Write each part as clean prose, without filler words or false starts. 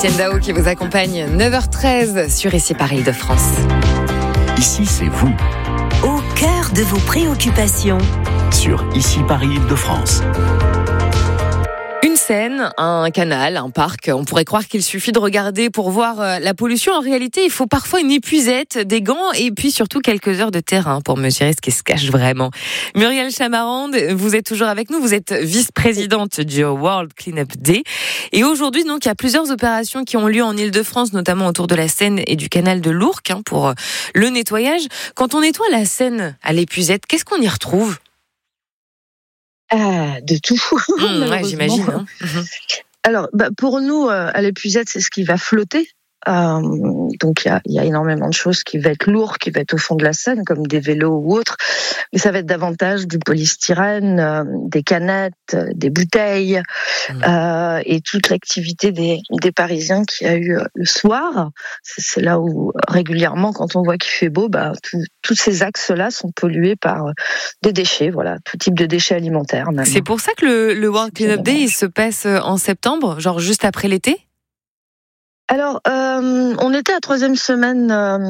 Étienne Dao qui vous accompagne 9h13 sur Ici par Île-de-France. Ici, c'est vous. Au cœur de vos préoccupations. Sur Ici Paris Île-de-France. Une Seine, un canal, un parc, on pourrait croire qu'il suffit de regarder pour voir la pollution. En réalité, il faut parfois une épuisette, des gants et puis surtout quelques heures de terrain pour mesurer ce qui se cache vraiment. Muriel Chamarande, vous êtes toujours avec nous, vous êtes vice-présidente du World Cleanup Day. Et aujourd'hui, donc, il y a plusieurs opérations qui ont lieu en Île-de-France, notamment autour de la Seine et du canal de l'Ourcq pour le nettoyage. Quand on nettoie la Seine à l'épuisette, qu'est-ce qu'on y retrouve ? De tout. Ouais, j'imagine. Hein. Alors, pour nous, à l'épuisette, c'est ce qui va flotter. Donc il y a énormément de choses qui va être lourd, qui va être au fond de la Seine, comme des vélos ou autres. Mais ça va être davantage du polystyrène, des canettes, des bouteilles, et toute l'activité des Parisiens qu'il y a eu le soir. C'est là où régulièrement, quand on voit qu'il fait beau, tous ces axes-là sont pollués par des déchets, voilà, tout type de déchets alimentaires. Même. C'est pour ça que le World Cleanup Day, il se passe en septembre, genre juste après l'été ? Alors, on était à troisième semaine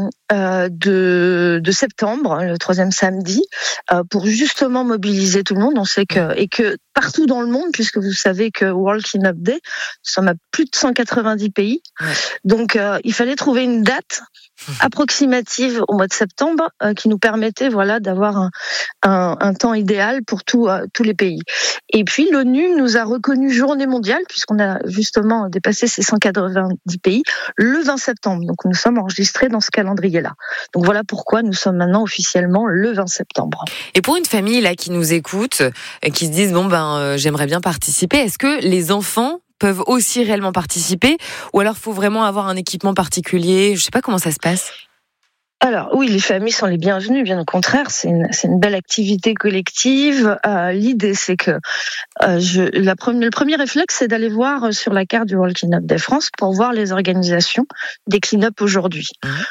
de septembre, le troisième samedi, pour justement mobiliser tout le monde. On sait que partout dans le monde, puisque vous savez que World Cleanup Day, nous sommes à plus de 190 pays, donc il fallait trouver une date approximative au mois de septembre qui nous permettait d'avoir un temps idéal pour tous les pays. Et puis l'ONU nous a reconnu journée mondiale, puisqu'on a justement dépassé ces 190 pays, le 20 septembre. Donc nous sommes enregistrés dans ce calendrier-là. Donc voilà pourquoi nous sommes maintenant officiellement le 20 septembre. Et pour une famille là qui nous écoute, qui se disent j'aimerais bien participer, est-ce que les enfants peuvent aussi réellement participer, ou alors faut vraiment avoir un équipement particulier? Je sais pas comment ça se passe. Alors oui, les familles sont les bienvenues, bien au contraire, c'est une belle activité collective. L'idée, c'est que le premier réflexe, c'est d'aller voir sur la carte du World Cleanup Day France pour voir les organisations des clean-up aujourd'hui.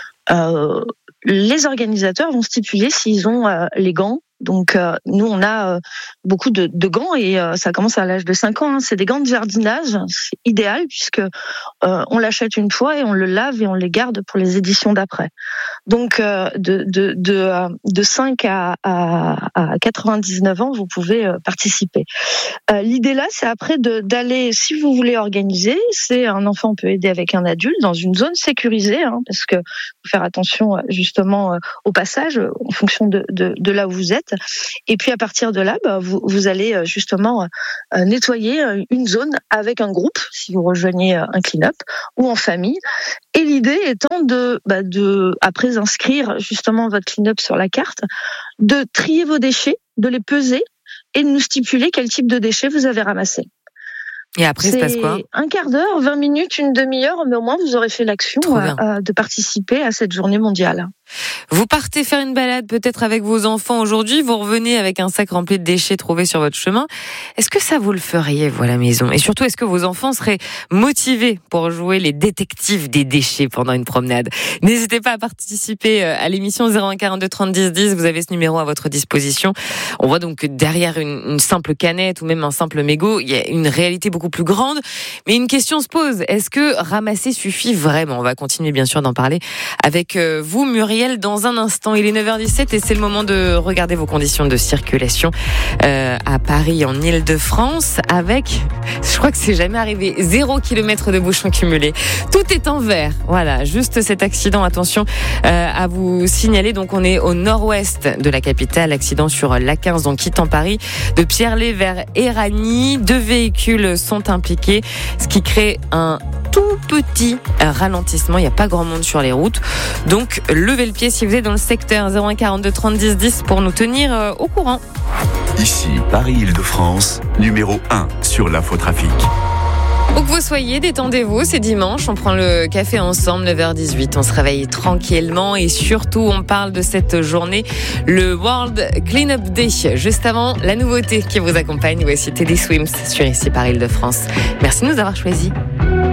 Les organisateurs vont stipuler s'ils ont les gants. Donc nous on a beaucoup de gants et ça commence à l'âge de 5 ans. C'est des gants de jardinage, c'est idéal puisque on l'achète une fois et on le lave et on les garde pour les éditions d'après. Donc de 5 à 99 ans vous pouvez participer. L'idée là c'est après d'aller, si vous voulez organiser, c'est un enfant peut aider avec un adulte dans une zone sécurisée parce que faut faire attention justement au passage en fonction de là où vous êtes. Et puis à partir de là, vous allez justement nettoyer une zone avec un groupe, si vous rejoignez un clean-up, ou en famille. Et l'idée étant de après inscrire justement votre clean-up sur la carte, de trier vos déchets, de les peser et de nous stipuler quel type de déchets vous avez ramassé. Et après, il se passe quoi ? Un quart d'heure, 20 minutes, une demi-heure, mais au moins vous aurez fait l'action de participer à cette journée mondiale. Vous partez faire une balade peut-être avec vos enfants aujourd'hui, vous revenez avec un sac rempli de déchets trouvés sur votre chemin. Est-ce que ça vous le feriez, vous, à la maison ? Et surtout, est-ce que vos enfants seraient motivés pour jouer les détectives des déchets pendant une promenade ? N'hésitez pas à participer à l'émission 01 42 30 10 10, vous avez ce numéro à votre disposition. On voit donc que derrière une simple canette ou même un simple mégot, il y a une réalité beaucoup plus grande. Mais une question se pose, est-ce que ramasser suffit vraiment ? On va continuer bien sûr d'en parler avec vous, Muriel, dans un instant. Il est 9h17 et c'est le moment de regarder vos conditions de circulation à Paris, en Île-de-France, avec, je crois que c'est jamais arrivé, 0 km de bouchons cumulés. Tout est en vert. Voilà, juste cet accident, attention à vous signaler. Donc on est au nord-ouest de la capitale, accident sur l'A15, donc quittant Paris, de Pierrelet vers Éragny. 2 véhicules sont impliqués, ce qui crée un tout petit ralentissement. Il n'y a pas grand monde sur les routes. Donc, levez le pied si vous êtes dans le secteur. 01 42 30 10 10 pour nous tenir au courant. Ici, Paris-Île-de-France, numéro 1 sur l'infotrafic. Où que vous soyez, détendez-vous, c'est dimanche, on prend le café ensemble, 9h18, on se réveille tranquillement et surtout on parle de cette journée, le World Cleanup Day. Juste avant, la nouveauté qui vous accompagne, voici Teddy Swims sur Ici par Île-de-France. Merci de nous avoir choisis.